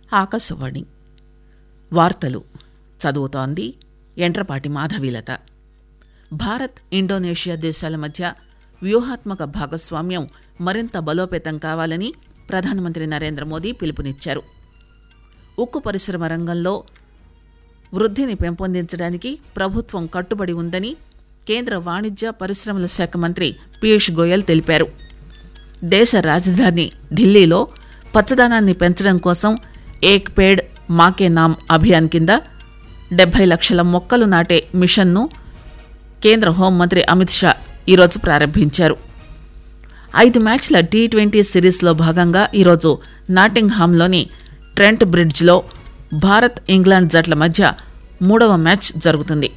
ఆకాశవాణి వార్తలు చదువుతోంది ఎంట్రపాటి మాధవీలత. భారత్ ఇండోనేషియా దేశాల మధ్య వ్యూహాత్మక భాగస్వామ్యం మరింత బలోపేతం కావాలని ప్రధానమంత్రి నరేంద్ర మోదీ పిలుపునిచ్చారు. ఉక్కు పరిశ్రమ రంగంలో వృద్ధిని పెంపొందించడానికి ప్రభుత్వం కట్టుబడి ఉందని కేంద్ర వాణిజ్య పరిశ్రమల శాఖ మంత్రి పీయూష్ గోయల్ తెలిపారు. దేశ రాజధాని ఢిల్లీలో పచ్చదనాన్ని పెంచడం కోసం ఏక్ పేడ్ మాకే నామ్ అభియాన్ కింద 70 లక్షల మొక్కలు నాటే మిషన్ను కేంద్ర హోంమంత్రి అమిత్ షా ఈరోజు ప్రారంభించారు. 5 మ్యాచ్ల T20 సిరీస్లో భాగంగా ఈరోజు నాటింగ్హామ్లోని ట్రెంట్ బ్రిడ్జ్లో భారత్ ఇంగ్లాండ్ జట్ల మధ్య 3వ మ్యాచ్ జరుగుతుంది.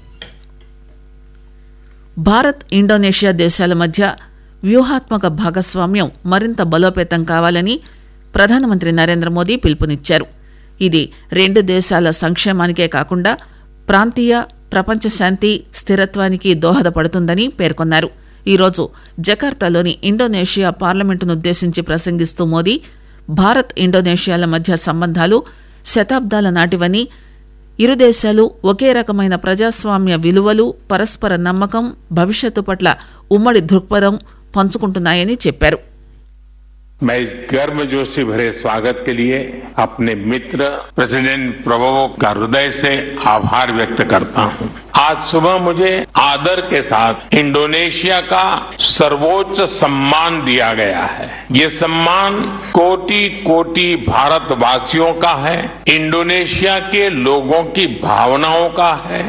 భారత్ ఇండోనేషియా దేశాల మధ్య వ్యూహాత్మక భాగస్వామ్యం మరింత బలోపేతం కావాలని ప్రధానమంత్రి నరేంద్ర మోదీ పిలుపునిచ్చారు. ఇది 2 దేశాల సంక్షేమానికే కాకుండా ప్రాంతీయ ప్రపంచ శాంతి స్థిరత్వానికి దోహదపడుతుందని పేర్కొన్నారు. ఈరోజు జకార్తాలోని ఇండోనేషియా పార్లమెంటునుద్దేశించి ప్రసంగిస్తూ మోదీ భారత్ ఇండోనేషియాల మధ్య సంబంధాలు శతాబ్దాల నాటివని, ఇరు దేశాలు ఒకే రకమైన ప్రజాస్వామ్య విలువలు, పరస్పర నమ్మకం, భవిష్యత్తు పట్ల ఉమ్మడి దృక్పథం పంచుకుంటున్నాయని చెప్పారు. मैं इस गर्मजोशी भरे स्वागत के लिए अपने मित्र प्रेसिडेंट प्रबोवो का हृदय से आभार व्यक्त करता हूं. आज सुबह मुझे आदर के साथ इंडोनेशिया का सर्वोच्च सम्मान दिया गया है. ये सम्मान कोटि कोटि भारतवासियों का है, इंडोनेशिया के लोगों की भावनाओं का है.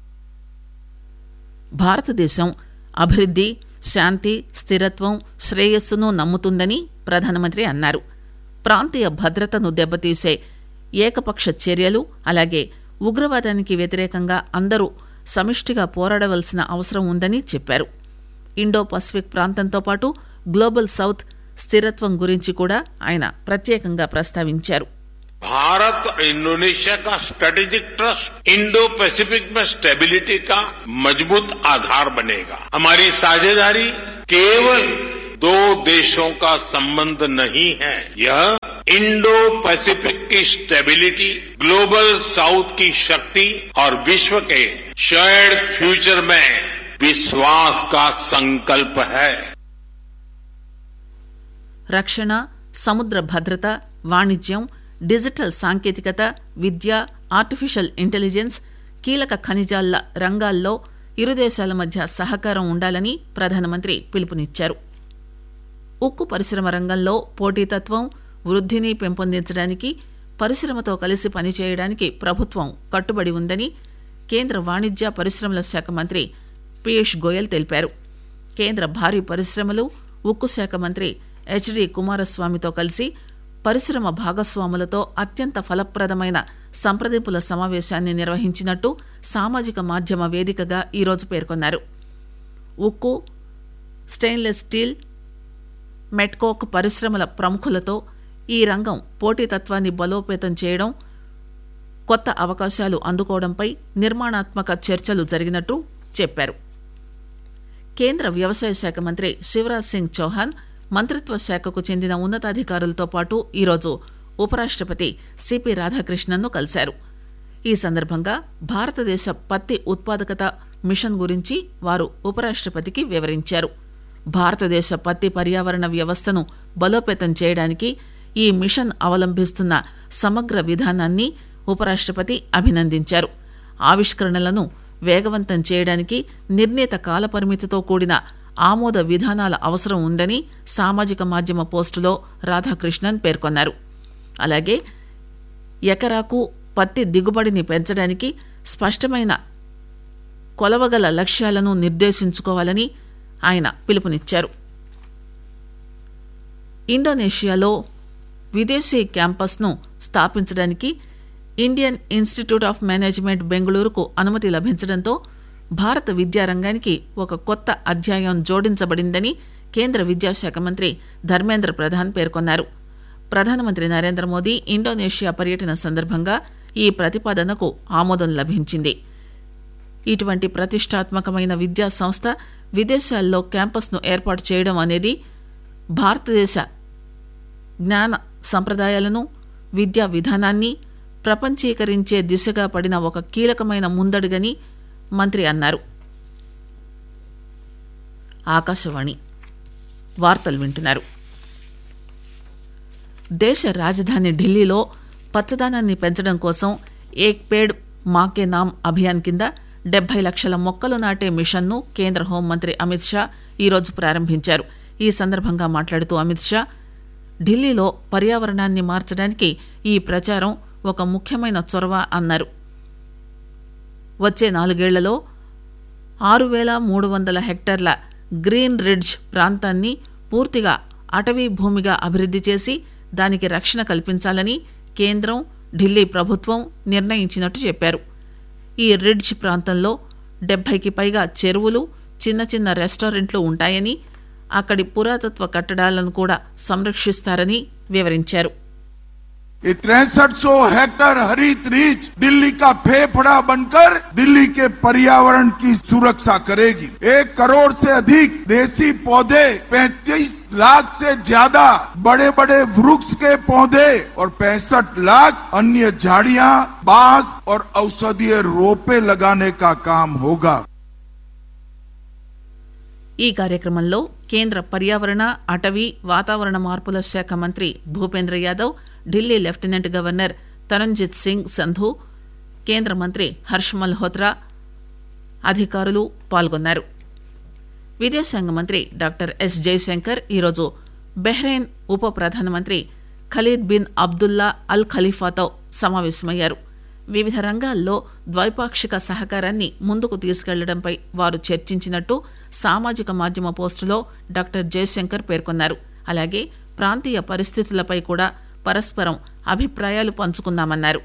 భారతదేశం అభివృద్ధి, శాంతి, స్థిరత్వం, శ్రేయస్సును నమ్ముతుందని ప్రధానమంత్రి అన్నారు. ప్రాంతీయ భద్రతను దెబ్బతీసే ఏకపక్ష చర్యలు, అలాగే ఉగ్రవాదానికి వ్యతిరేకంగా అందరూ సమిష్టిగా పోరాడవలసిన అవసరం ఉందని చెప్పారు. ఇండో పసిఫిక్ ప్రాంతంతో పాటు గ్లోబల్ సౌత్ స్థిరత్వం గురించి కూడా ఆయన ప్రత్యేకంగా ప్రస్తావించారు. भारत और इंडोनेशिया का स्ट्रेटेजिक ट्रस्ट इंडो पैसिफिक में स्टेबिलिटी का मजबूत आधार बनेगा. हमारी साझेदारी केवल 2 देशों का संबंध नहीं है, यह इंडो पैसिफिक की स्टेबिलिटी, ग्लोबल साउथ की शक्ति और विश्व के शेयर्ड फ्यूचर में विश्वास का संकल्प है. రక్షణ, సముద్ర భద్రత, వాణిజ్యం, డిజిటల్ సాంకేతికత, విద్య, ఆర్టిఫిషియల్ ఇంటెలిజెన్స్, కీలక ఖనిజాల రంగాల్లో ఇరు దేశాల మధ్య సహకారం ఉండాలని ప్రధానమంత్రి పిలుపునిచ్చారు. ఉక్కు పరిశ్రమ రంగంలో పోటీతత్వం, వృద్ధిని పెంపొందించడానికి, పరిశ్రమతో కలిసి పనిచేయడానికి ప్రభుత్వం కట్టుబడి ఉందని కేంద్ర వాణిజ్య పరిశ్రమల శాఖ మంత్రి పీయూష్ గోయల్ తెలిపారు. కేంద్ర భారీ పరిశ్రమలు, ఉక్కు శాఖ మంత్రి హెచ్డి కుమారస్వామితో కలిసి పరిశ్రమ భాగస్వాములతో అత్యంత ఫలప్రదమైన సంప్రదింపుల సమావేశాన్ని నిర్వహించినట్టు సామాజిక మాధ్యమ వేదికగా ఈరోజు పేర్కొన్నారు. ఉక్కు, స్టెయిన్లెస్ స్టీల్, మెట్కోక్ పరిశ్రమల ప్రముఖులతో ఈ రంగం పోటీతత్వాన్ని బలోపేతం చేయడం, కొత్త అవకాశాలు అందుకోవడంపై నిర్మాణాత్మక చర్చలు జరిగినట్టు చెప్పారు. కేంద్ర వ్యవసాయ శాఖ మంత్రి శివరాజ్ సింగ్ చౌహాన్ మంత్రిత్వ శాఖకు చెందిన ఉన్నతాధికారులతో పాటు ఈరోజు ఉపరాష్ట్రపతి సిపి రాధాకృష్ణన్ను కలిశారు. ఈ సందర్భంగా భారతదేశ పత్తి ఉత్పాదకత మిషన్ గురించి వారు ఉపరాష్ట్రపతికి వివరించారు. భారతదేశ పత్తి పర్యావరణ వ్యవస్థను బలోపేతం చేయడానికి ఈ మిషన్ అవలంబిస్తున్న సమగ్ర విధానాన్ని ఉపరాష్ట్రపతి అభినందించారు. ఆవిష్కరణలను వేగవంతం చేయడానికి నిర్ణీత కాలపరిమితితో కూడిన ఆమోద విధానాల అవసరం ఉందని సామాజిక మాధ్యమ పోస్టులో రాధాకృష్ణన్ పేర్కొన్నారు. అలాగే ఎకరాకు పత్తి దిగుబడిని పెంచడానికి స్పష్టమైన కొలవగల లక్ష్యాలను నిర్దేశించుకోవాలని ఆయన పిలుపునిచ్చారు. ఇండోనేషియాలో విదేశీ క్యాంపస్ను స్థాపించడానికి ఇండియన్ ఇన్స్టిట్యూట్ ఆఫ్ మేనేజ్మెంట్ బెంగళూరుకు అనుమతి లభించడంతో భారత విద్యారంగానికి ఒక కొత్త అధ్యాయం జోడించబడిందని కేంద్ర విద్యాశాఖ మంత్రి ధర్మేంద్ర ప్రధాన్ పేర్కొన్నారు. ప్రధానమంత్రి నరేంద్ర మోదీ ఇండోనేషియా పర్యటన సందర్భంగా ఈ ప్రతిపాదనకు ఆమోదం లభించింది. ఇటువంటి ప్రతిష్టాత్మకమైన విద్యా సంస్థ విదేశాల్లో క్యాంపస్ను ఏర్పాటు చేయడం అనేది భారతదేశ జ్ఞాన సంప్రదాయాలను, విద్యా విధానాన్ని ప్రపంచీకరించే దిశగా పడిన ఒక కీలకమైన ముందడుగని మంత్రి అన్నారు. ఆకాశవాణి వార్తలు వింటున్నారు. దేశ రాజధాని ఢిల్లీలో పచ్చదనాన్ని పెంచడం కోసం ఏక్ పేడ్ మాకే నామ్ అభియాన్ కింద 70 లక్షల మొక్కలు నాటే మిషన్ను కేంద్ర హోంమంత్రి అమిత్ షా ఈరోజు ప్రారంభించారు. ఈ సందర్భంగా మాట్లాడుతూ అమిత్ షా ఢిల్లీలో పర్యావరణాన్ని మార్చడానికి ఈ ప్రచారం ఒక ముఖ్యమైన చొరవ అన్నారు. వచ్చే 4 ఏళ్లలో 6,300 హెక్టార్ల గ్రీన్ రిడ్జ్ ప్రాంతాన్ని పూర్తిగా అటవీ భూమిగా అభివృద్ధి చేసి దానికి రక్షణ కల్పించాలని కేంద్రం, ఢిల్లీ ప్రభుత్వం నిర్ణయించినట్టు చెప్పారు. ఈ రిడ్జ్ ప్రాంతంలో 70కి పైగా చెరువులు, చిన్న చిన్న రెస్టారెంట్లు ఉంటాయని, అక్కడి పురాతత్వ కట్టడాలను కూడా సంరక్షిస్తారని వివరించారు. 6300 हेक्टेयर हरित रीच दिल्ली का फेफड़ा बनकर दिल्ली के पर्यावरण की सुरक्षा करेगी. 1 करोड़ से अधिक देसी पौधे, 35 लाख से ज्यादा बड़े बड़े वृक्ष के पौधे और 65 लाख अन्य झाड़ियां, बांस और औषधीय रोपे लगाने का काम होगा. ఈ కార్యక్రమంలో కేంద్ర పర్యావరణ, అటవీ, వాతావరణ మార్పుల శాఖ మంత్రి భూపేంద్ర యాదవ్, ఢిల్లీ లెఫ్టినెంట్ గవర్నర్ తరంజిత్ సింగ్ సంధు, కేంద్ర మంత్రి హర్ష్ మల్హోత్రా అధికారులు పాల్గొన్నారు. విదేశాంగ మంత్రి డాక్టర్ ఎస్ జయశంకర్ ఈరోజు బహ్రెయిన్ ఉప ప్రధానమంత్రి ఖలీద్ బిన్ అబ్దుల్లా అల్ ఖలీఫాతో సమావేశమయ్యారు. వివిధ రంగాల్లో ద్వైపాక్షిక సహకారాన్ని ముందుకు తీసుకెళ్లడంపై వారు చర్చించినట్టు సామాజిక మాధ్యమ పోస్టులో డాక్టర్ జయశంకర్ పేర్కొన్నారు. అలాగే ప్రాంతీయ పరిస్థితులపై కూడా పరస్పరం అభిప్రాయాలు పంచుకున్నామన్నారు.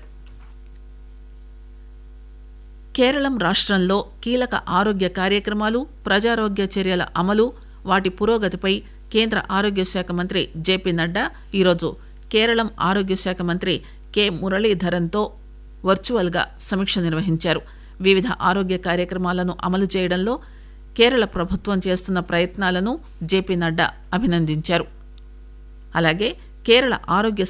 కేరళం రాష్ట్రంలో కీలక ఆరోగ్య కార్యక్రమాలు, ప్రజారోగ్య చర్యల అమలు, వాటి పురోగతిపై కేంద్ర ఆరోగ్య శాఖ మంత్రి జేపీ నడ్డా ఈరోజు కేరళం ఆరోగ్య శాఖ మంత్రి కె మురళీధరన్తో వర్చువల్గా సమీక్ష నిర్వహించారు. వివిధ ఆరోగ్య కార్యక్రమాలను అమలు చేయడంలో కేరళ ప్రభుత్వం చేస్తున్న ప్రయత్నాలను జేపీ నడ్డా అభినందించారు. అలాగే కేరళ ఆరోగ్య